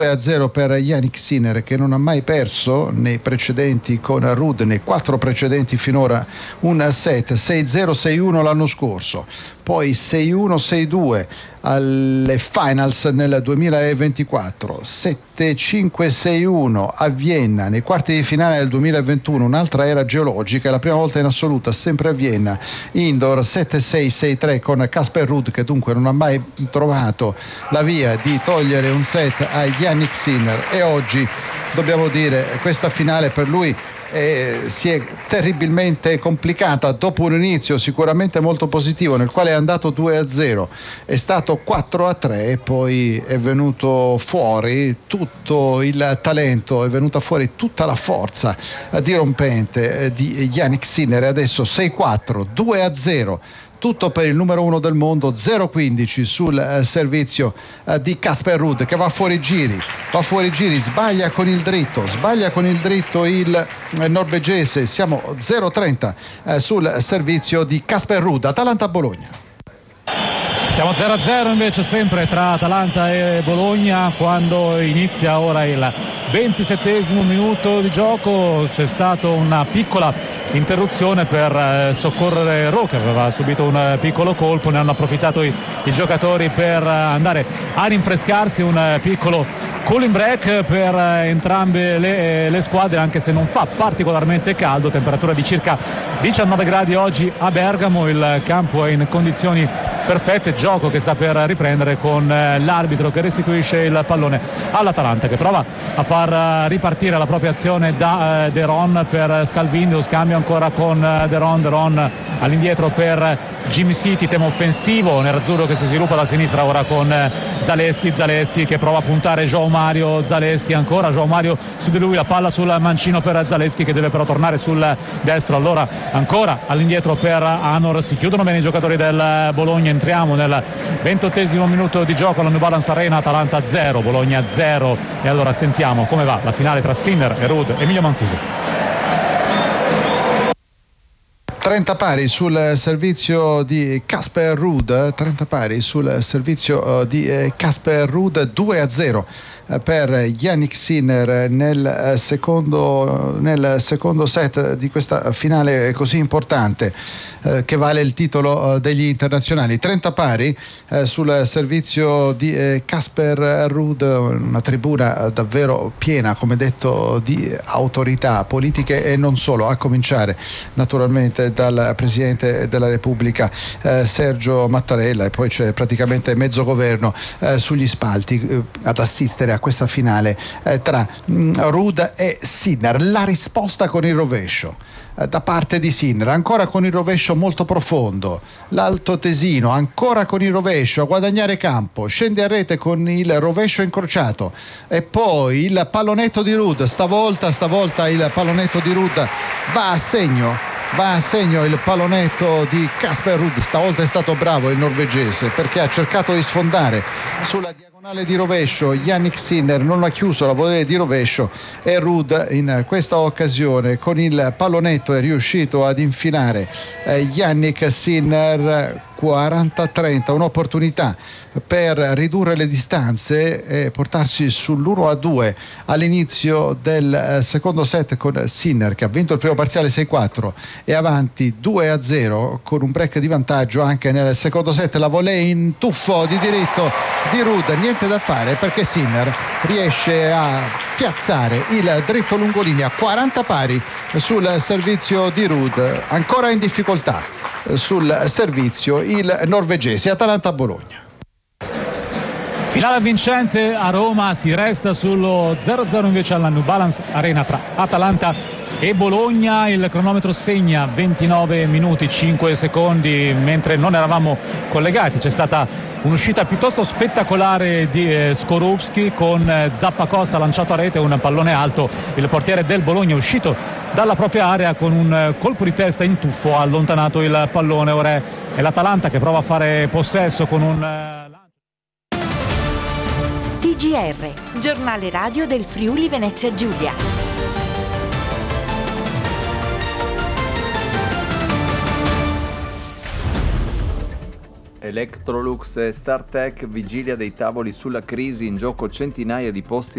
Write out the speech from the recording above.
2-0 per Jannik Sinner, che non ha mai perso nei precedenti con Ruud, nei 4 precedenti finora un set, 6-0, 6-1 l'anno scorso, poi 6-1, 6-2 alle finals nel 2024, 7-5, 6-1 a Vienna nei quarti di finale del 2021, un'altra era geologica, la prima volta in assoluta sempre a Vienna, indoor 7-6, 6-3 con Casper Ruud, che dunque non ha mai trovato la via di togliere un set a Jannik Sinner, e oggi dobbiamo dire questa finale per lui si è terribilmente complicata. Dopo un inizio sicuramente molto positivo, nel quale è andato 2-0, è stato 4-3 e poi è venuto fuori tutto il talento, è venuta fuori tutta la forza dirompente di Jannik Sinner, e adesso 6-4, 2-0, tutto per il numero 1 del mondo, 0-15 sul servizio di Casper Ruud, che va fuori giri, sbaglia con il dritto il norvegese. Siamo 0-30 sul servizio di Casper Ruud. Atalanta-Bologna. Siamo 0-0 invece sempre tra Atalanta e Bologna, quando inizia ora il 27esimo minuto di gioco. C'è stata una piccola interruzione per soccorrere Roca, aveva subito un piccolo colpo, ne hanno approfittato i giocatori per andare a rinfrescarsi, un piccolo cooling break per entrambe le squadre, anche se non fa particolarmente caldo, temperatura di circa 19 gradi oggi a Bergamo, il campo è in condizioni perfette, gioco che sta per riprendere con l'arbitro che restituisce il pallone all'Atalanta, che prova a far ripartire la propria azione da De Ron per Scalvini, lo scambio ancora con De Ron all'indietro per Jimmy City, tema offensivo nerazzurro che si sviluppa da sinistra ora con Zaleschi che prova a puntare João Mario, Zaleschi ancora, João Mario su di lui, la palla sul mancino per Zaleschi che deve però tornare sul destro, allora ancora all'indietro per Anor, si chiudono bene i giocatori del Bologna. Entriamo nel 28esimo minuto di gioco alla New Balance Arena, Atalanta 0, Bologna 0, e allora sentiamo come va la finale tra Sinner e Ruud. Emilio Mancuso. 30 pari sul servizio di Casper Ruud, 2-0 per Jannik Sinner nel secondo set di questa finale così importante, che vale il titolo degli internazionali. 30 pari sul servizio di Casper Ruud, una tribuna davvero piena, come detto, di autorità politiche e non solo, a cominciare naturalmente dal Presidente della Repubblica Sergio Mattarella, e poi c'è praticamente mezzo governo sugli spalti ad assistere a questa finale tra Ruud e Sinner. La risposta con il rovescio da parte di Sinner, ancora con il rovescio molto profondo, l'alto tesino ancora con il rovescio a guadagnare campo, scende a rete con il rovescio incrociato, e poi il pallonetto di Ruud, stavolta il pallonetto di Ruud va a segno il pallonetto di Casper Ruud. Stavolta è stato bravo il norvegese, perché ha cercato di sfondare sulla diagonale di rovescio. Jannik Sinner non ha chiuso la volée di rovescio, e Ruud in questa occasione con il pallonetto è riuscito ad infilare Jannik Sinner 40-30, un'opportunità per ridurre le distanze e portarsi sull'1-2 all'inizio del secondo set, con Sinner che ha vinto il primo parziale 6-4 e avanti 2-0 con un break di vantaggio anche nel secondo set. La volée in tuffo di diritto di Ruud, niente da fare perché Sinner riesce a piazzare il dritto lungolinea. 40 pari sul servizio di Ruud, ancora in difficoltà sul servizio il norvegese. Atalanta-Bologna. Finale vincente a Roma, si resta sullo 0-0 invece alla New Balance Arena tra Atalanta e Bologna. Il cronometro segna 29 minuti 5 secondi mentre non eravamo collegati. C'è stata un'uscita piuttosto spettacolare di Skorupski, con Zappacosta lanciato a rete un pallone alto, il portiere del Bologna è uscito dalla propria area con un colpo di testa in tuffo, ha allontanato il pallone. Ora è l'Atalanta che prova a fare possesso con un TGR, giornale radio del Friuli Venezia Giulia. Electrolux e StarTech, vigilia dei tavoli sulla crisi, in gioco centinaia di posti